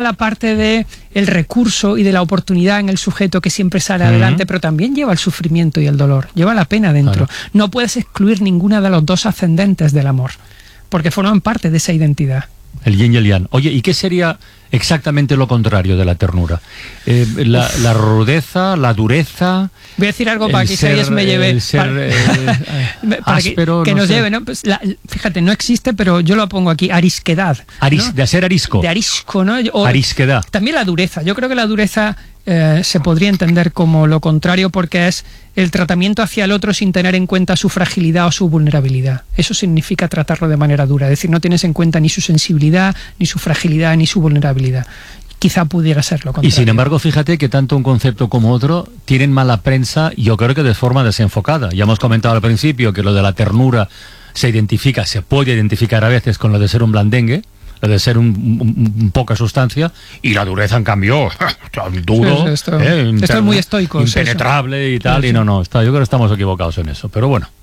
la parte de el recurso y de la oportunidad en el sujeto que siempre sale adelante, pero también lleva el sufrimiento y el dolor, lleva la pena dentro. Claro. No puedes excluir ninguna de los dos ascendentes del amor, porque forman parte de esa identidad. El yin y el yang. Oye, ¿y qué sería exactamente lo contrario de la ternura? La rudeza, la dureza. Voy a decir algo para que Isaías me lleve. El ser para áspero, que no nos sé. lleve, ¿no? Pues fíjate, no existe, pero yo lo pongo aquí: arisquedad. ¿No? De ser arisco. De arisco, ¿no? O arisquedad. También la dureza. Yo creo que la dureza se podría entender como lo contrario, porque es el tratamiento hacia el otro sin tener en cuenta su fragilidad o su vulnerabilidad. Eso significa tratarlo de manera dura, es decir, no tienes en cuenta ni su sensibilidad, ni su fragilidad, ni su vulnerabilidad. Quizá pudiera ser lo contrario. Y sin embargo, fíjate que tanto un concepto como otro tienen mala prensa, yo creo que de forma desenfocada. Ya hemos comentado al principio que lo de la ternura se puede identificar a veces con lo de ser un blandengue, lo de ser un poca sustancia, y la dureza, en cambio, duro, esto es muy estoico. Impenetrable y tal, y no, yo creo que estamos equivocados en eso, pero bueno.